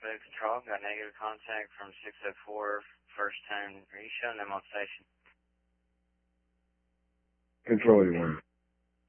Flight Control. Got negative contact from 604 first time. Are you showing them on station? Control you one.